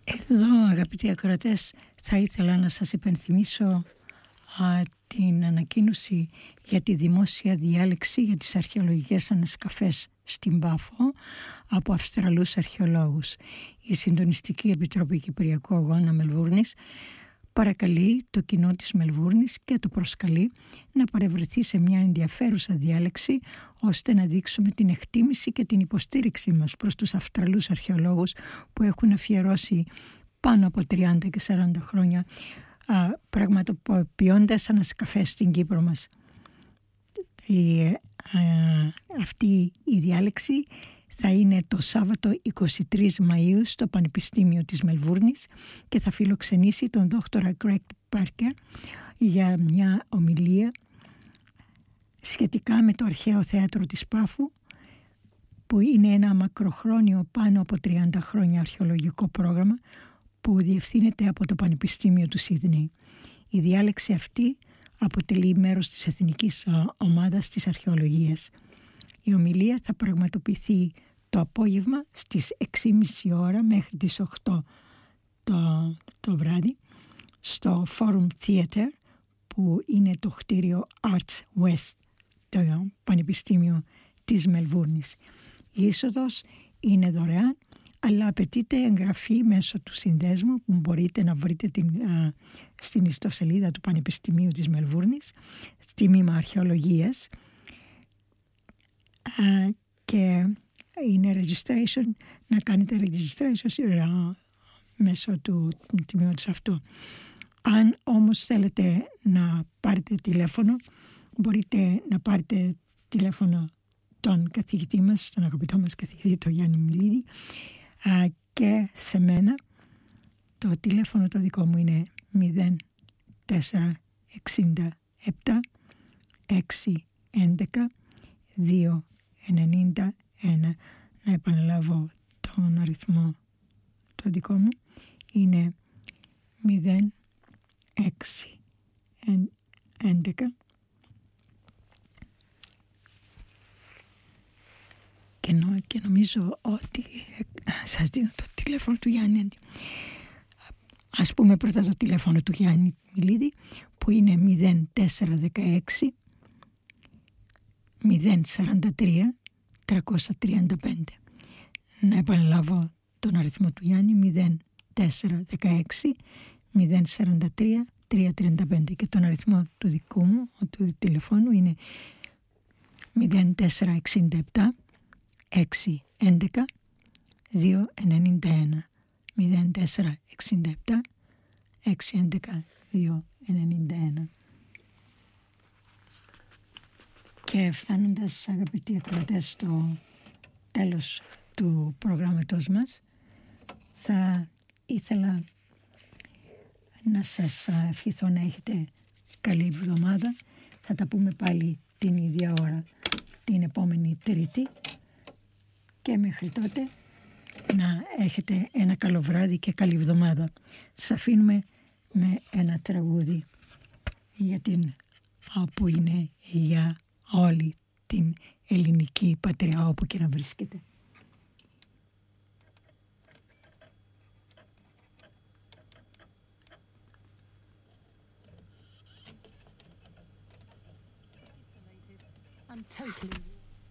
Εδώ, αγαπητοί ακροατές, θα ήθελα να σας υπενθυμίσω την ανακοίνωση για τη δημόσια διάλεξη για τις αρχαιολογικές ανασκαφές στην Πάφο από Αυστραλούς αρχαιολόγους. Η Συντονιστική Επιτροπή Κυπριακού Αγώνα Μελβούρνης παρακαλεί το κοινό της Μελβούρνης και το προσκαλεί να παρευρεθεί σε μια ενδιαφέρουσα διάλεξη, ώστε να δείξουμε την εκτίμηση και την υποστήριξή μας προς τους Αυστραλούς αρχαιολόγους που έχουν αφιερώσει πάνω από 30 και 40 χρόνια πραγματοποιώντας ανασκαφές στην Κύπρο μας. Αυτή η διάλεξη θα είναι το Σάββατο 23 Μαΐου στο Πανεπιστήμιο της Μελβούρνης και θα φιλοξενήσει τον δόκτορα Greg Parker για μια ομιλία σχετικά με το αρχαίο θέατρο της Πάφου, που είναι ένα μακροχρόνιο πάνω από 30 χρόνια αρχαιολογικό πρόγραμμα που διευθύνεται από το Πανεπιστήμιο του Σίδνεϊ. Η διάλεξη αυτή αποτελεί μέρος της Εθνικής Ομάδας της Αρχαιολογίας. Η ομιλία θα πραγματοποιηθεί το απόγευμα στις 6.30 ώρα μέχρι τις 8 το βράδυ στο Forum Theatre, που είναι το κτίριο Arts West, το Πανεπιστήμιο της Μελβούρνης. Η είσοδος είναι δωρεάν, αλλά απαιτείται εγγραφή μέσω του συνδέσμου που μπορείτε να βρείτε στην ιστοσελίδα του Πανεπιστημίου της Μελβούρνης, στη τμήμα Αρχαιολογίας, και είναι registration, να κάνετε registration μέσω του τμήματος αυτού. Αν όμως θέλετε να πάρετε τηλέφωνο, μπορείτε να πάρετε τηλέφωνο τον καθηγητή μας, τον αγαπητό μας καθηγητή, τον Γιάννη Μιλίδη, και σε μένα. Το τηλέφωνο το δικό μου είναι 0467 611 291. Να επαναλάβω τον αριθμό το δικό μου, είναι 0611 και νομίζω ότι σας δίνω το τηλέφωνο του Γιάννη. Ας πούμε πρώτα το τηλέφωνο του Γιάννη Μιλίδη, που είναι 0416 043 335. Να επαναλάβω τον αριθμό του Γιάννη, 0416 043 335, και τον αριθμό του δικού μου, του τηλεφώνου, είναι 0467 611 291. 0467 611 291. Και φτάνοντας, αγαπητοί ακροατές, στο τέλος του προγράμματος μας, θα ήθελα να σας ευχηθώ να έχετε καλή εβδομάδα. Θα τα πούμε πάλι την ίδια ώρα την επόμενη Τρίτη, και μέχρι τότε να έχετε ένα καλό βράδυ και καλή εβδομάδα. Σας αφήνουμε με ένα τραγούδι που είναι για όλη την ελληνική πατριά, όπου και να βρίσκεται. I'm totally